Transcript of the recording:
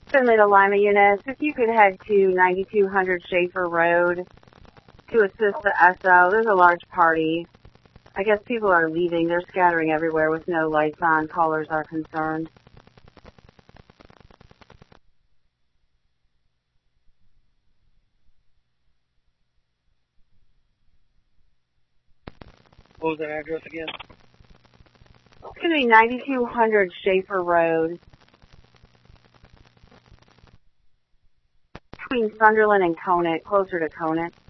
Finley to Lima Eunice, if you could head to 9200 Schaefer Road to assist the SO. There's a large party. I guess people are leaving. They're scattering everywhere with no lights on. Callers are concerned. What was that address again? It's going to be 9200 Schaefer Road. Between Sunderland and Conant, closer to Conant.